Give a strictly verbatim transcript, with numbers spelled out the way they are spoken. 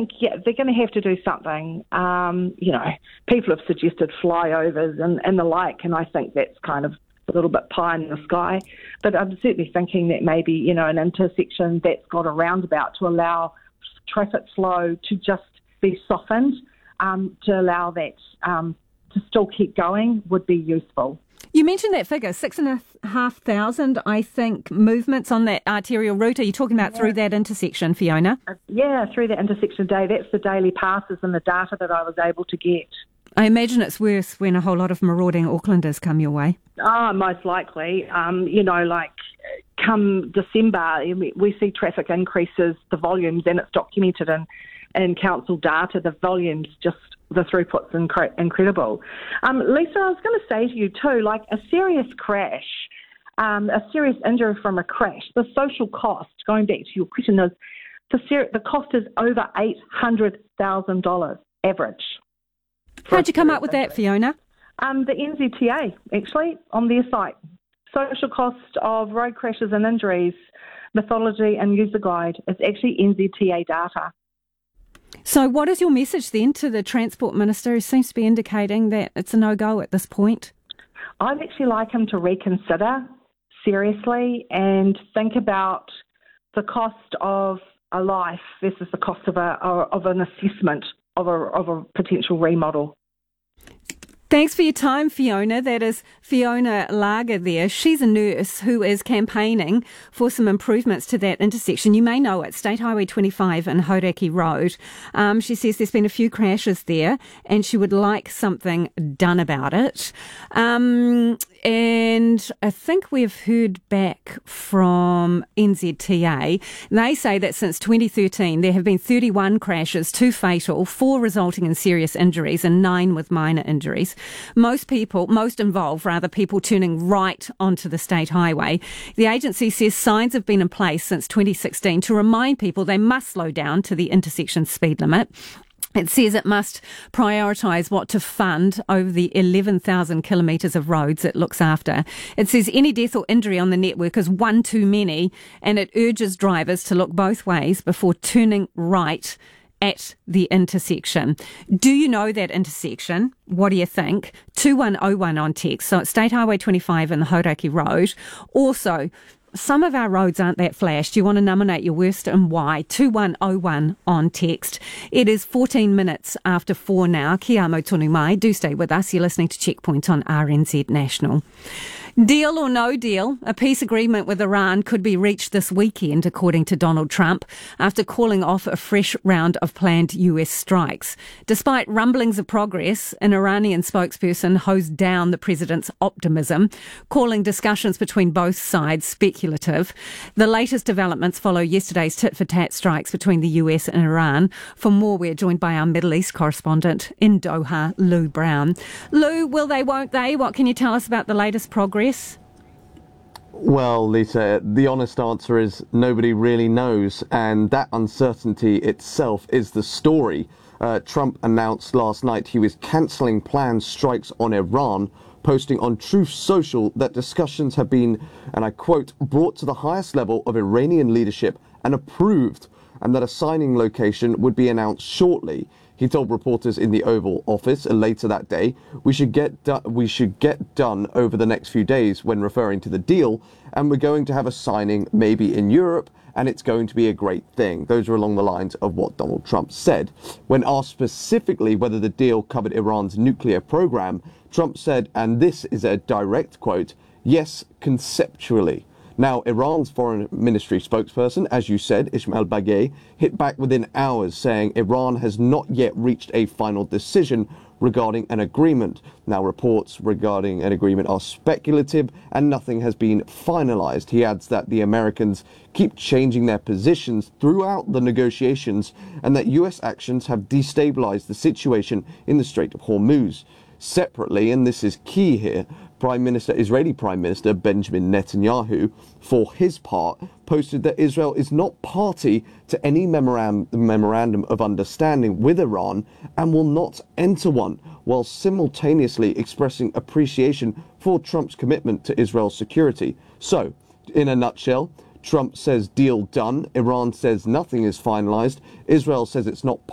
think, yeah, they're going to have to do something. Um, you know, people have suggested flyovers and, and the like, and I think that's kind of a little bit pie in the sky. But I'm certainly thinking that maybe, you know, an intersection that's got a roundabout to allow traffic flow to just be softened, um, to allow that um, to still keep going would be useful. You mentioned that figure, six and a half thousand, I think, movements on that arterial route. Are you talking about yeah. through that intersection, Fiona? Uh, yeah, through that intersection day. That's the daily passes and the data that I was able to get. I imagine it's worse when a whole lot of marauding Aucklanders come your way. Oh, most likely. Um, you know, like come December, we see traffic increases, the volumes, and it's documented in, in council data, the volumes just, the throughput's incre- incredible. Um, Lisa, I was going to say to you too, like a serious crash, um, a serious injury from a crash, the social cost, going back to your question, is the, ser- the cost is over eight hundred thousand dollars average. How'd you come up with that, Fiona? Um, the N Z T A, actually, on their site. Social cost of road crashes and injuries, methodology and user guide. It's actually N Z T A data. So what is your message then to the Transport Minister, who seems to be indicating that it's a no-go at this point? I'd actually like him to reconsider seriously and think about the cost of a life versus the cost of a of an assessment of a of a potential remodel. Thanks for your time, Fiona. That is Fiona Lager there. She's a nurse who is campaigning for some improvements to that intersection. You may know it, State Highway twenty-five and Hauraki Road. Um, she says there's been a few crashes there and she would like something done about it. Um, and I think we've heard back from N Z T A. They say that since twenty thirteen there have been thirty-one crashes, two fatal, four resulting in serious injuries and nine with minor injuries. Most people, most involved rather, people turning right onto the state highway. The agency says signs have been in place since twenty sixteen to remind people they must slow down to the intersection speed limit. It says it must prioritise what to fund over the eleven thousand kilometres of roads it looks after. It says any death or injury on the network is one too many, and it urges drivers to look both ways before turning right at the intersection. Do you know that intersection? What do you think? two one oh one on text. So it's State Highway twenty-five and the Hauraki Road. Also, some of our roads aren't that flash. Do you want to nominate your worst and why? two one oh one on text. It is fourteen minutes after four now. Kia amo tonu mai. Do stay with us. You're listening to Checkpoint on R N Z National. Deal or no deal, a peace agreement with Iran could be reached this weekend, according to Donald Trump, after calling off a fresh round of planned U S strikes. Despite rumblings of progress, an Iranian spokesperson hosed down the president's optimism, calling discussions between both sides speculative. The latest developments follow yesterday's tit-for-tat strikes between the U S and Iran. For more, we're joined by our Middle East correspondent in Doha, Lou Brown. Lou, will they, won't they? What can you tell us about the latest progress? Well, Lisa, the honest answer is nobody really knows, and that uncertainty itself is the story. Uh, Trump announced last night he was cancelling planned strikes on Iran, posting on Truth Social that discussions have been, and I quote, brought to the highest level of Iranian leadership and approved, and that a signing location would be announced shortly. He told reporters in the Oval Office later that day, we should get do- we should get done over the next few days when referring to the deal, and we're going to have a signing maybe in Europe, and it's going to be a great thing. Those are along the lines of what Donald Trump said. When asked specifically whether the deal covered Iran's nuclear program, Trump said, and this is a direct quote, yes, conceptually. Now, Iran's foreign ministry spokesperson, as you said, Ismail Baghei, hit back within hours saying Iran has not yet reached a final decision regarding an agreement. Now, reports regarding an agreement are speculative and nothing has been finalized. He adds that the Americans keep changing their positions throughout the negotiations and that U S actions have destabilized the situation in the Strait of Hormuz. Separately, and this is key here, Prime Minister, Israeli Prime Minister Benjamin Netanyahu, for his part, posted that Israel is not party to any memorandum, memorandum of understanding with Iran and will not enter one, while simultaneously expressing appreciation for Trump's commitment to Israel's security. So, in a nutshell, Trump says deal done, Iran says nothing is finalized, Israel says it's not